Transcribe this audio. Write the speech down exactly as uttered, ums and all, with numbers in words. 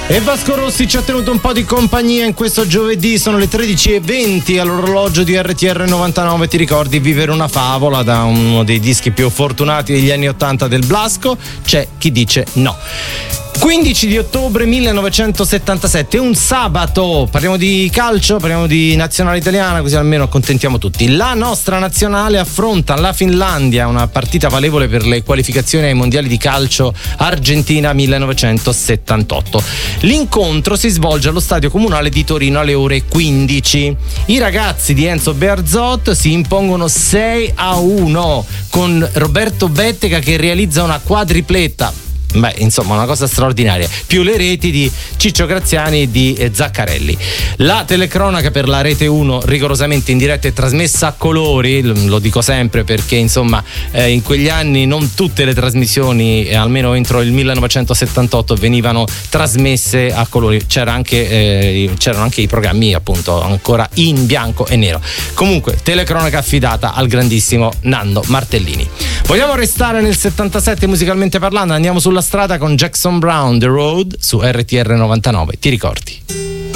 E Vasco Rossi ci ha tenuto un po' di compagnia in questo giovedì, sono le tredici e venti all'orologio di R T R novantanove. Ti ricordi Vivere una favola, da uno dei dischi più fortunati degli anni ottanta del Blasco? C'è chi dice no. quindici di ottobre millenovecentosettantasette, un sabato, parliamo di calcio, parliamo di nazionale italiana, così almeno accontentiamo tutti. La nostra nazionale affronta la Finlandia, una partita valevole per le qualificazioni ai mondiali di calcio Argentina millenovecentosettantotto. L'incontro si svolge allo stadio comunale di Torino alle ore quindici. I ragazzi di Enzo Bearzot si impongono sei a uno con Roberto Bettega che realizza una quadripletta. Beh, insomma, una cosa straordinaria, più le reti di Ciccio Graziani e di eh, Zaccarelli. La telecronaca per la Rete uno rigorosamente in diretta e trasmessa a colori, lo dico sempre perché insomma eh, in quegli anni non tutte le trasmissioni, eh, almeno entro il millenovecentosettantotto, venivano trasmesse a colori, c'era anche eh, c'erano anche i programmi appunto ancora in bianco e nero. Comunque telecronaca affidata al grandissimo Nando Martellini. Vogliamo restare nel settantasette musicalmente parlando? Andiamo sulla strada con Jackson Brown, The Road, su R T R novantanove. Ti ricordi?